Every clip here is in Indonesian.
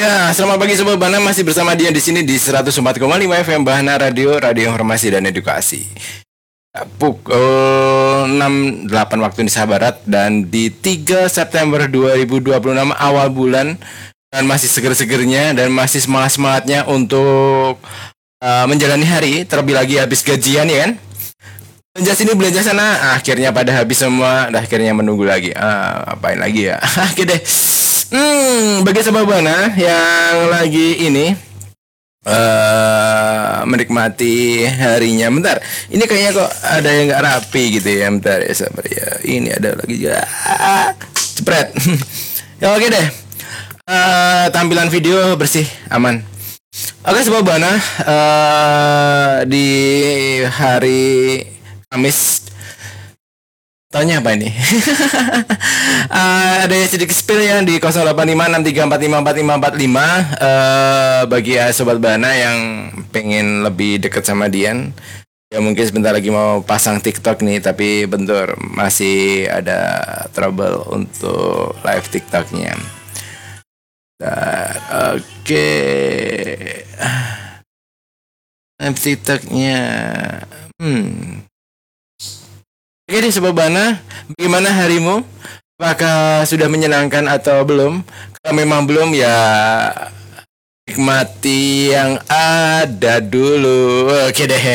Ya, selamat pagi Sobat Bana, masih bersama dia di sini di 104,5 FM Bahana Radio, Radio Informasi dan Edukasi. Pukul 6.08 waktu Indonesia Barat dan di 3 September 2026 awal bulan dan masih seger-segernya dan masih semangat-semangatnya untuk menjalani hari, terlebih lagi habis gajian ya kan. Belanja sini belanja sana, akhirnya pada habis semua, dan akhirnya menunggu lagi. Apain lagi ya? Oke deh. Bagi Sobat Bana yang lagi ini menikmati harinya. Bentar, ini kayaknya kok ada yang nggak rapi gitu ya. Bentar ya, sabar ya. Ini ada lagi ya. Cepret. Ya oke deh. Tampilan video bersih, aman. Oke Sobat Bana, di hari Kamis, tanya apa ini? Ada sedikit spill yang di 085634545545 bagi Sobat Bana yang pengen lebih dekat sama Dian. Ya mungkin sebentar lagi mau pasang TikTok nih, tapi bentar masih ada trouble untuk live TikToknya. Oke. Live TikToknya. Oke deh Sobat Bana, bagaimana harimu? Apakah sudah menyenangkan atau belum? Kalau memang belum ya nikmati yang ada dulu. Oke deh.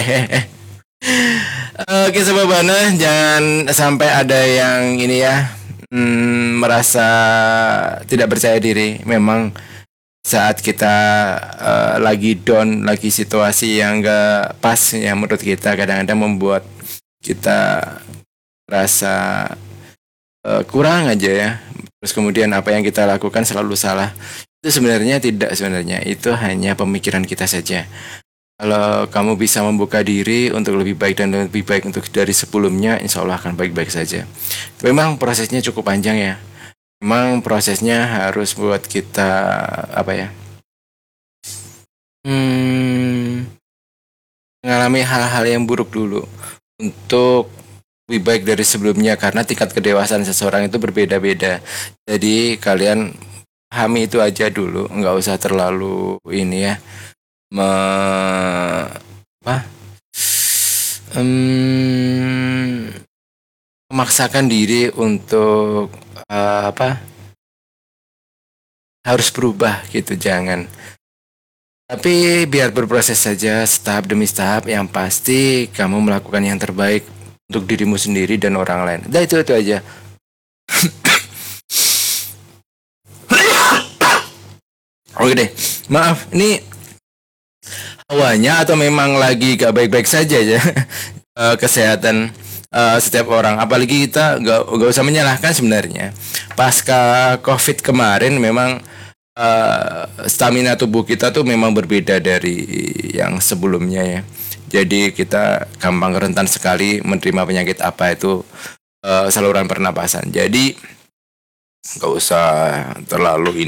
Oke Sobat Bana, jangan sampai ada yang ini ya merasa tidak percaya diri. Memang saat kita lagi down, lagi situasi yang gak pas ya menurut kita, kadang-kadang membuat kita rasa kurang aja ya. Terus kemudian apa yang kita lakukan selalu salah. Itu sebenarnya tidak, sebenarnya itu hanya pemikiran kita saja. Kalau kamu bisa membuka diri untuk lebih baik dan lebih baik untuk dari sebelumnya, insya Allah akan baik-baik saja. Memang prosesnya cukup panjang ya. Memang prosesnya harus buat kita apa ya, mengalami hal-hal yang buruk dulu untuk lebih baik dari sebelumnya, karena tingkat kedewasaan seseorang itu berbeda-beda. Jadi kalian pahami itu aja dulu, nggak usah terlalu ini ya memaksakan diri untuk harus berubah gitu, jangan. Tapi biar berproses saja, tahap demi tahap. Yang pasti kamu melakukan yang terbaik untuk dirimu sendiri dan orang lain. Udah itu aja. Oke deh, maaf, ini hawanya atau memang lagi gak baik-baik saja ya kesehatan setiap orang. Apalagi kita gak usah menyalahkan sebenarnya. Pasca COVID kemarin memang stamina tubuh kita tuh memang berbeda dari yang sebelumnya ya. Jadi kita gampang rentan sekali menerima penyakit apa itu saluran pernapasan. Jadi nggak usah terlalu ini.